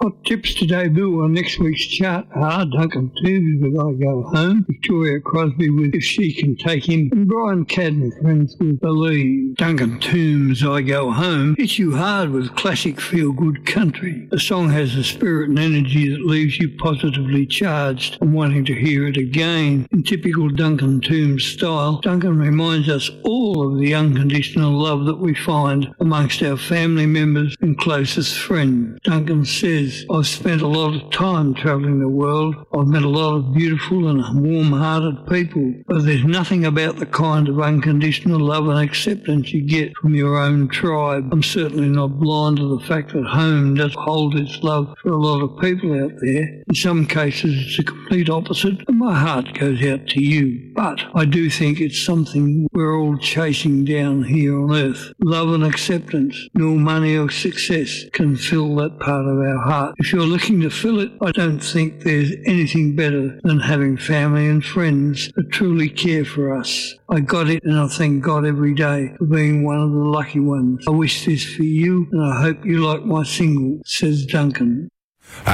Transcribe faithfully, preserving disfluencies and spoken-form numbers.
Top tips to debut on next week's chart are Duncan Toombs with I Go Home, Victoria Crosby with If She Can Take Him, and Brian Cadden Friends with Believe. Duncan Toombs' I Go Home hits you hard with classic feel-good country. The song has a spirit and energy that leaves you positively charged and wanting to hear it again. In typical Duncan Toombs style, Duncan reminds us all of the unconditional love that we find amongst our family members and closest friends. Duncan says, I've spent a lot of time travelling the world. I've met a lot of beautiful and warm-hearted people, but there's nothing about the kind of unconditional love and acceptance you get from your own tribe. I'm certainly not blind to the fact that home does hold its love for a lot of people out there. In some cases, it's the complete opposite, and my heart goes out to you. But I do think it's something we're all chasing down here on earth. Love and acceptance, nor money or success can fill that part of our heart. If you're looking to fill it, I don't think there's anything better than having family and friends that truly care for us. I got it, and I thank God every day for being one of the lucky ones. I wish this for you, and I hope you like my single, says Duncan.